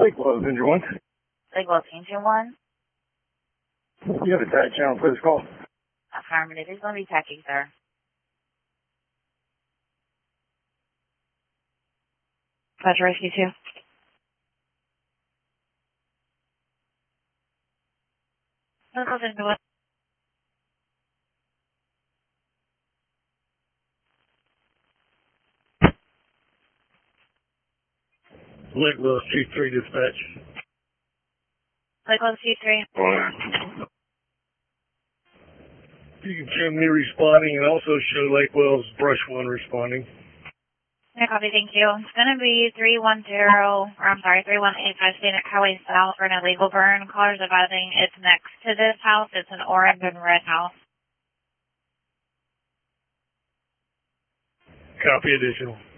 Lake Wells, Engine 1. Lake Wells, Engine 1. You have a tag channel for this call. Affirmative. He's going to be tacking, sir. That's Rescue 2. Lake Wells, Engine 1. Lake Wells, Chief 3 dispatch. Lake Wells, Chief 3. You can show me responding and also show Lake Wells Brush 1 responding. Yeah, copy, thank you. It's going to be 3185 Scenic Highway South for an illegal burn. Caller's advising it's next to this house. It's an orange and red house. Copy additional.